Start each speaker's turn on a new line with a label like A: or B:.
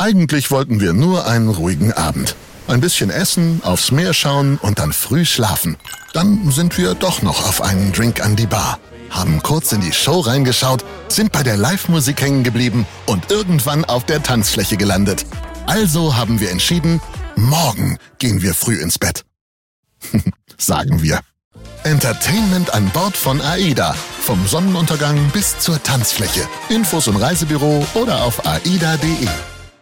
A: Eigentlich wollten wir nur einen ruhigen Abend. Ein bisschen essen, aufs Meer schauen und dann früh schlafen. Dann sind wir doch noch auf einen Drink an die Bar, haben kurz in die Show reingeschaut, sind bei der Live-Musik hängen geblieben und irgendwann auf der Tanzfläche gelandet. Also haben wir entschieden, morgen gehen wir früh ins Bett. Sagen wir. Entertainment an Bord von AIDA. Vom Sonnenuntergang bis zur Tanzfläche. Infos im Reisebüro oder auf aida.de.